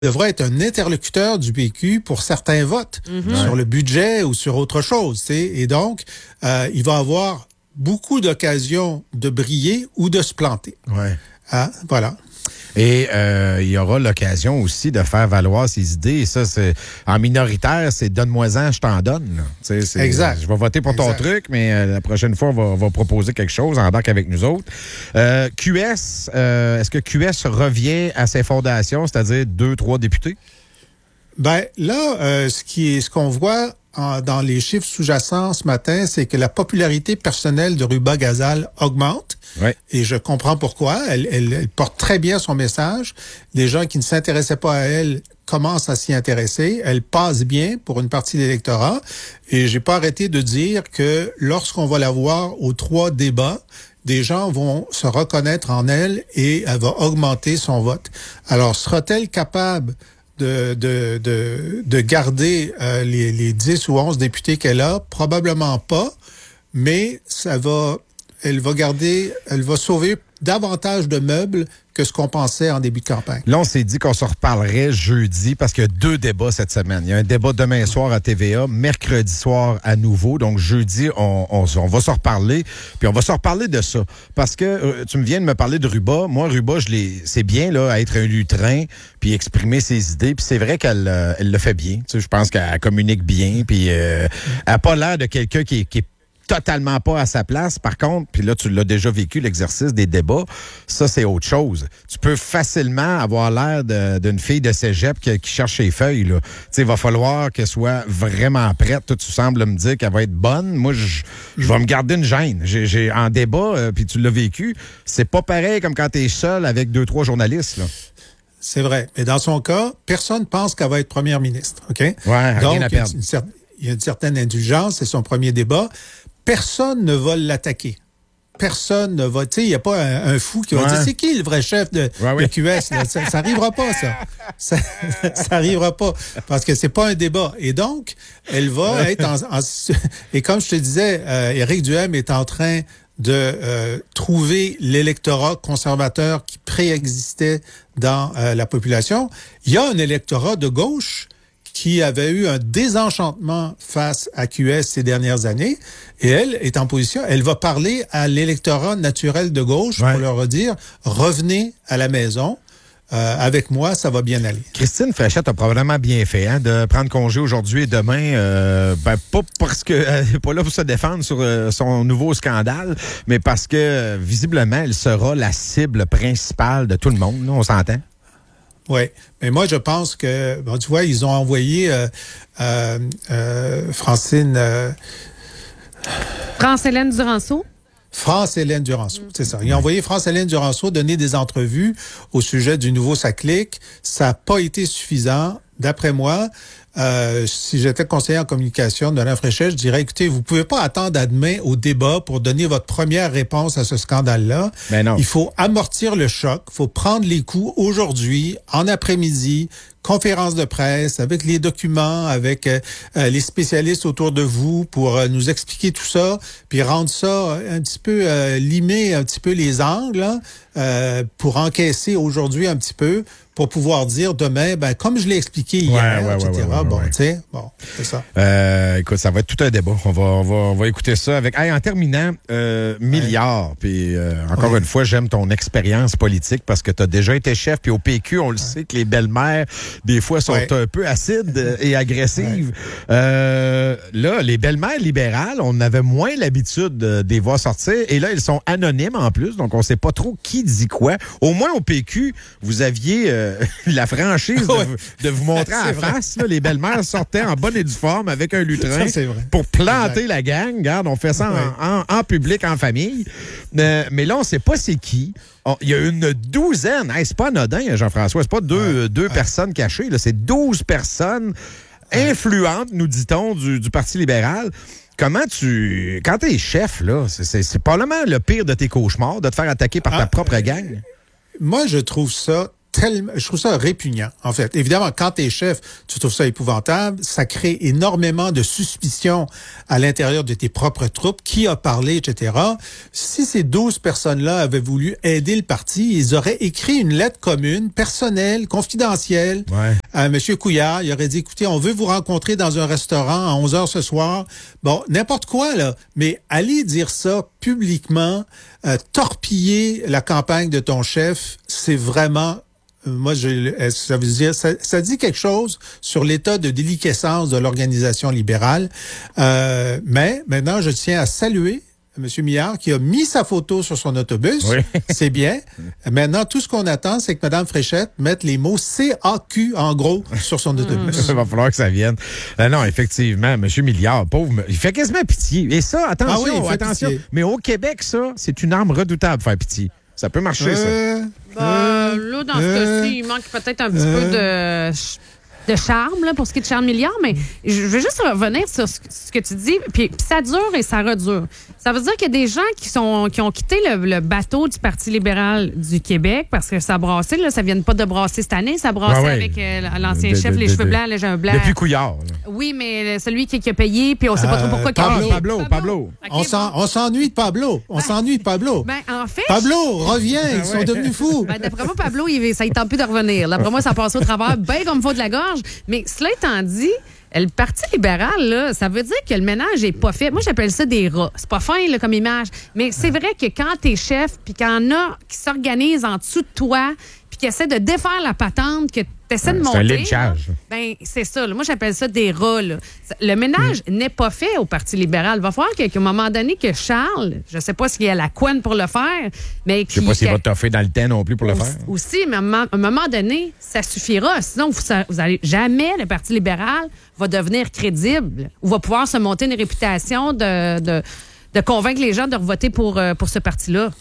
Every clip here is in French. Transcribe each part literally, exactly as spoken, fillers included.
devra être un interlocuteur du P Q pour certains votes, mm-hmm. sur le budget ou sur autre chose. T'sais. Et donc, euh, il va avoir beaucoup d'occasions de briller ou de se planter. Ouais. Ah, voilà. Et euh, il y aura l'occasion aussi de faire valoir ses idées. Et ça, c'est en minoritaire, c'est donne-moi-en, je t'en donne. C'est, c'est, exact. Je vais voter pour exact. ton truc, mais euh, la prochaine fois, on va, on va proposer quelque chose, embarque avec nous autres. Euh, Q S, euh, est-ce que Q S revient à ses fondations, c'est-à-dire deux, trois députés? Ben là, euh, ce qui est, ce qu'on voit en, dans les chiffres sous-jacents ce matin, c'est que la popularité personnelle de Ruba Gazal augmente. Ouais. Et je comprends pourquoi. Elle, elle, elle porte très bien son message. Les gens qui ne s'intéressaient pas à elle commencent à s'y intéresser. Elle passe bien pour une partie de l'électorat. Et j'ai pas arrêté de dire que lorsqu'on va la voir aux trois débats, des gens vont se reconnaître en elle et elle va augmenter son vote. Alors, sera-t-elle capable de, de, de, de garder euh, les, les dix ou onze députés qu'elle a? Probablement pas, mais ça va... Elle va garder, elle va sauver davantage de meubles que ce qu'on pensait en début de campagne. Là, on s'est dit qu'on se reparlerait jeudi parce qu'il y a deux débats cette semaine. Il y a un débat demain soir à T V A, mercredi soir à nouveau. Donc, jeudi, on, on, on va se reparler. Puis, on va se reparler de ça. Parce que euh, tu me viens de me parler de Ruba. Moi, Ruba, je l'ai, c'est bien là, être un lutrin puis exprimer ses idées. Puis, c'est vrai qu'elle euh, elle le fait bien. Tu sais, je pense qu'elle communique bien. Puis, euh, elle n'a pas l'air de quelqu'un qui, qui est totalement pas à sa place. Par contre, puis là, tu l'as déjà vécu, l'exercice des débats, ça, c'est autre chose. Tu peux facilement avoir l'air de, d'une fille de cégep qui, qui cherche ses feuilles, là. Tu sais, il va falloir qu'elle soit vraiment prête. Toi, tu sembles me dire qu'elle va être bonne. Moi, je, je vais me garder une gêne. J'ai, j'ai en débat, euh, puis tu l'as vécu, c'est pas pareil comme quand t'es seul avec deux, trois journalistes, là. C'est vrai. Mais dans son cas, personne pense qu'elle va être première ministre, OK? Ouais, rien donc, à perdre. Il y, a une, il y a une certaine indulgence, c'est son premier débat. Personne ne va l'attaquer. Personne ne va... Tu sais, il n'y a pas un, un fou qui va ouais. dire « C'est qui le vrai chef de, ouais, de oui. Q S? » là? Ça n'arrivera pas, ça. Ça n'arrivera pas, parce que c'est pas un débat. Et donc, elle va être en... en et comme je te disais, euh, Éric Duhem est en train de euh, trouver l'électorat conservateur qui préexistait dans euh, la population. Il y a un électorat de gauche qui avait eu un désenchantement face à Q S ces dernières années. Et elle est en position, elle va parler à l'électorat naturel de gauche ouais. pour leur dire, revenez à la maison. Euh, avec moi, ça va bien aller. Christine Fréchette a probablement bien fait hein, de prendre congé aujourd'hui et demain. Euh, ben, pas parce qu'elle n'est pas là pour se défendre sur euh, son nouveau scandale, mais parce que, euh, visiblement, elle sera la cible principale de tout le monde. Là, on s'entend? Oui, mais moi, je pense que, bon, tu vois, ils ont envoyé euh, euh, euh, Francine... Euh, France-Hélène Duranceau. France-Hélène Duranceau, c'est ça. Ils ont envoyé France-Hélène Duranceau donner des entrevues au sujet du nouveau SACLIC. Ça n'a pas été suffisant. D'après moi, euh, si j'étais conseiller en communication de Mme Fréchette, je dirais, écoutez, vous pouvez pas attendre à demain au débat pour donner votre première réponse à ce scandale-là. Ben non. Il faut amortir le choc. Il faut prendre les coups aujourd'hui, en après-midi, conférence de presse, avec les documents, avec euh, les spécialistes autour de vous pour euh, nous expliquer tout ça, puis rendre ça un petit peu, euh, limer un petit peu les angles, hein, euh, pour encaisser aujourd'hui un petit peu, pour pouvoir dire demain, ben comme je l'ai expliqué hier, ouais, ouais, et cetera. Ouais, ouais, ouais, bon, ouais. tu sais, bon, c'est ça. Euh, écoute, ça va être tout un débat. On va, on va, on va écouter ça avec. Hey, en terminant, euh, milliards. Puis euh, encore ouais. une fois, j'aime ton expérience politique parce que tu as déjà été chef. Puis au P Q, on le ouais. sait que les belles-mères des fois sont ouais. un peu acides et agressives. Ouais. Euh, là, les belles-mères libérales, on avait moins l'habitude de, de les voir sortir. Et là, ils sont anonymes en plus, donc on sait pas trop qui dit quoi. Au moins au P Q, vous aviez euh, la franchise de, ouais. vous, de vous montrer à la face. Là, les belles-mères sortaient en bonne et due forme avec un lutrin ça, pour planter exact. La gang. Regarde, on fait ça ouais. en, en, en public, en famille. Euh, mais là, on sait pas c'est qui. Il y a une douzaine. Hey, c'est pas anodin, Jean-François. C'est pas deux, ouais. deux ouais. personnes cachées. Là, c'est douze personnes influentes, nous dit-on, du, du Parti libéral. Comment tu... Quand t'es chef, là, c'est, c'est, c'est probablement le pire de tes cauchemars, de te faire attaquer par ah, ta propre gang. Moi, je trouve ça tellement, je trouve ça répugnant, en fait. Évidemment, quand t'es chef, tu trouves ça épouvantable. Ça crée énormément de suspicions à l'intérieur de tes propres troupes. Qui a parlé, et cetera. Si ces douze personnes-là avaient voulu aider le parti, ils auraient écrit une lettre commune, personnelle, confidentielle, ouais. à M. Couillard. Il aurait dit, écoutez, on veut vous rencontrer dans un restaurant à onze heures ce soir. Bon, n'importe quoi, là. Mais aller dire ça publiquement, euh, torpiller la campagne de ton chef, c'est vraiment... Moi, je, ça veut dire, ça, ça dit quelque chose sur l'état de déliquescence de l'organisation libérale. Euh, mais maintenant, je tiens à saluer M. Millard qui a mis sa photo sur son autobus. Oui. C'est bien. Maintenant, tout ce qu'on attend, c'est que Mme Fréchette mette les mots C A Q en gros sur son autobus. Il va falloir que ça vienne. Euh, non, effectivement, M. Milliard, pauvre, il fait quasiment pitié. Et ça, attention, ah oui, il fait attention. Pitié. Mais au Québec, ça, c'est une arme redoutable, faire pitié. Ça peut marcher, euh, ça. Ben, euh, là, dans ce euh, cas-ci, il manque peut-être un petit euh, peu de, de charme là, pour ce qui est de Charles Milliard, mais je veux juste revenir sur ce, ce que tu dis. Puis, puis ça dure et ça redure. Ça veut dire qu'il y a des gens qui sont qui ont quitté le, le bateau du Parti libéral du Québec parce que ça brassait. Là, ça vient pas de brasser cette année. Ça brassait ah ouais. avec euh, l'ancien de, chef, de, les de, cheveux de, blancs, les jambes blancs. Depuis Couillard. Là. Oui, mais celui qui, qui a payé, puis on sait pas trop pourquoi. Pablo, il a payé. Pablo, Pablo. Pablo. Okay, on, s'en, on s'ennuie de Pablo. On ben, s'ennuie de Pablo. Ben, en fait... Pablo, reviens. Ils sont devenus fous. Ben, d'après moi, Pablo, il, ça ne tente plus de revenir. D'après moi, ça passe au travers bien comme il faut de la gorge. Mais cela étant dit... Le Parti libéral, là, ça veut dire que le ménage est pas fait. Moi, j'appelle ça des rats. C'est pas fin là, comme image. Mais c'est vrai que quand t'es chef, puis qu'il y en a qui s'organisent en dessous de toi, puis qui essaient de défaire la patente, que t'essaies de monter. C'est un lynchage. Ben, c'est ça. Là. Moi, j'appelle ça des rats. Là. Le ménage mm. n'est pas fait au Parti libéral. Il va falloir qu'à un moment donné que Charles, je sais pas s'il a la couenne pour le faire, mais je sais pas s'il va toffer dans le temps non plus pour le aussi, faire. Aussi, mais à un moment donné, ça suffira. Sinon, vous, vous allez jamais, le Parti libéral va devenir crédible ou va pouvoir se monter une réputation de, de, de convaincre les gens de voter pour, pour ce parti-là.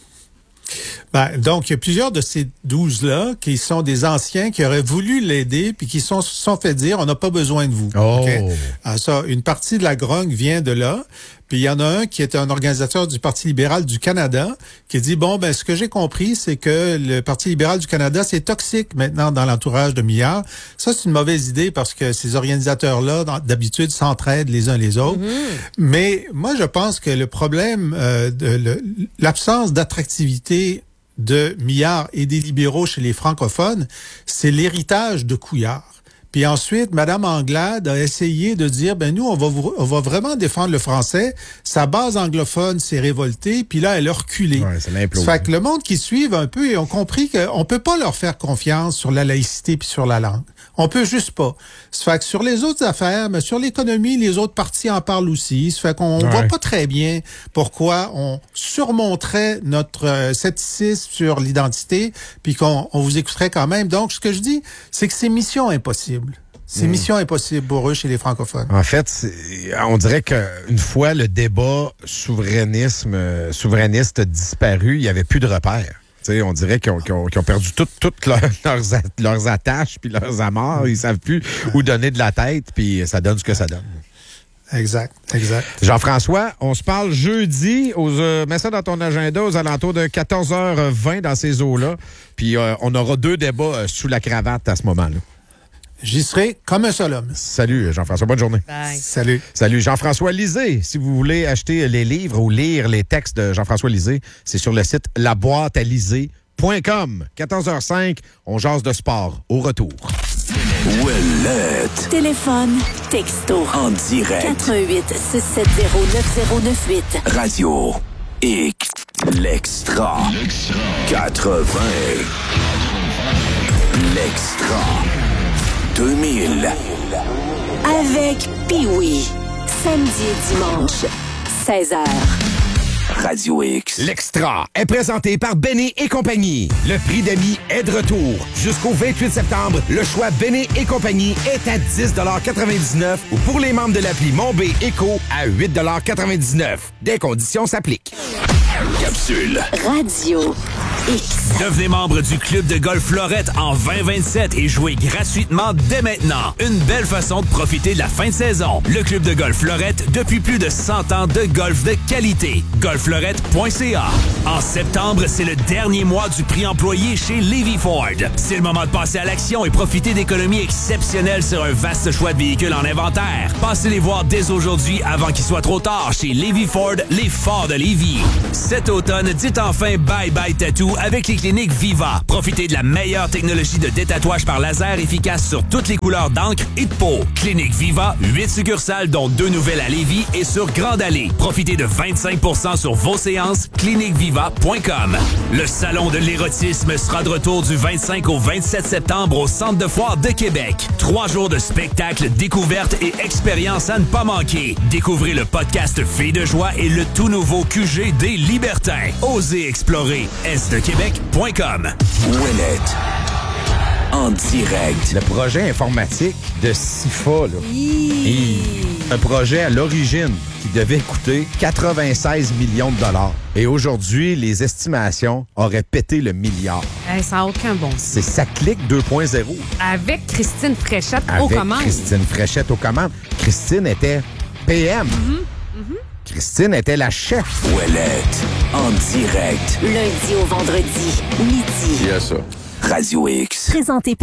Ben, donc, il y a plusieurs de ces douze-là qui sont des anciens qui auraient voulu l'aider puis qui se sont, sont fait dire, on n'a pas besoin de vous. Oh. Okay? Alors ça, une partie de la grogne vient de là. Puis il y en a un qui est un organisateur du Parti libéral du Canada qui dit, bon, ben ce que j'ai compris, c'est que le Parti libéral du Canada, c'est toxique maintenant dans l'entourage de Millard. Ça, c'est une mauvaise idée parce que ces organisateurs-là, d'habitude, s'entraident les uns les autres. Mm-hmm. Mais moi, je pense que le problème euh, de le, l'absence d'attractivité de Millard et des libéraux chez les francophones, c'est l'héritage de Couillard. Puis ensuite, Mme Anglade a essayé de dire, ben nous, on va, vous, on va vraiment défendre le français. Sa base anglophone s'est révoltée, puis là, elle a reculé. Ouais, c'est l'implose. Ça fait que le monde qui suivent un peu, et ont compris qu'on peut pas leur faire confiance sur la laïcité puis sur la langue. On peut juste pas. Ça fait que sur les autres affaires, mais sur l'économie, les autres partis en parlent aussi. Ça fait qu'on ouais. voit pas très bien pourquoi on surmonterait notre euh, scepticisme sur l'identité, puis qu'on on vous écouterait quand même. Donc, ce que je dis, c'est que c'est mission impossible. C'est mmh. mission impossible pour eux chez les francophones. En fait, c'est, on dirait qu'une fois le débat souverainisme, euh, souverainiste disparu, il n'y avait plus de repères. T'sais, on dirait qu'ils ont, qu'ils ont, qu'ils ont perdu toutes tout leur, leurs, leurs attaches puis leurs amarres. Ils savent plus où donner de la tête, puis ça donne ce que ça donne. Exact, exact. Jean-François, on se parle jeudi. Aux, euh, mets ça dans ton agenda aux alentours de quatorze heures vingt dans ces eaux-là. Puis euh, on aura deux débats euh, sous la cravate à ce moment-là. J'y serai comme un seul homme. Salut, Jean-François. Bonne journée. Bye. Salut. Salut, Jean-François Lisée. Si vous voulez acheter les livres ou lire les textes de Jean-François Lisée, c'est sur le site la boîte à lisée point com. quatorze heures cinq, on jase de sport. Au retour. Ouellette. Téléphone, texto. En direct. quatre un huit, six sept zéro, neuf zéro neuf huit. Radio X. L'Extra. L'Extra. quatre-vingts. L'Extra. deux mille. Avec Pee-Wee. Samedi et dimanche, seize heures. Radio X. L'Extra est présenté par Benny et compagnie. Le prix d'amis est de retour. Jusqu'au vingt-huit septembre, le choix Benny et compagnie est à dix quatre-vingt-dix-neuf ou pour les membres de l'appli Mon B Éco à huit quatre-vingt-dix-neuf. Des conditions s'appliquent. Capsule. Radio X. Devenez membre du Club de golf Fleurette en vingt vingt-sept et jouez gratuitement dès maintenant. Une belle façon de profiter de la fin de saison. Le Club de golf Fleurette, depuis plus de cent ans de golf de qualité. golf fleurette point c a. En septembre, c'est le dernier mois du prix employé chez Levy Ford. C'est le moment de passer à l'action et profiter d'économies exceptionnelles sur un vaste choix de véhicules en inventaire. Passez les voir dès aujourd'hui avant qu'il soit trop tard chez Levy Ford, les forts de Lévis. Cet automne, dites enfin bye-bye tattoo avec les cliniques Viva. Profitez de la meilleure technologie de détatouage par laser efficace sur toutes les couleurs d'encre et de peau. Clinique Viva, huit succursales dont deux nouvelles à Lévis et sur Grande Allée. Profitez de vingt-cinq pour cent sur vos séances. clinique viva point com. Le salon de l'érotisme sera de retour du vingt-cinq au vingt-sept septembre au Centre de foire de Québec. Trois jours de spectacles, découvertes et expériences à ne pas manquer. Découvrez le podcast Filles de joie et le tout nouveau Q G des Libertins. Osez explorer est de québec point com. Winnet. En direct. Le projet informatique de SIFA, là. Et un projet à l'origine qui devait coûter quatre-vingt-seize millions de dollars. Et aujourd'hui, les estimations auraient pété le milliard. Hey, ça n'a aucun bon sens. C'est Ça clique deux point zéro. Avec Christine Fréchette Avec aux commandes. Christine Fréchette aux commandes. Christine était P M. Mm-hmm. Mm-hmm. Christine était la chef. Ouellette, en direct. Lundi au vendredi, midi. Il y a ça. Radio X. Présenté par